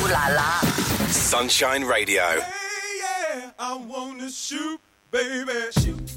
Ooh la la. Sunshine Radio. Hey, yeah, I wanna shoot, baby. Shoot.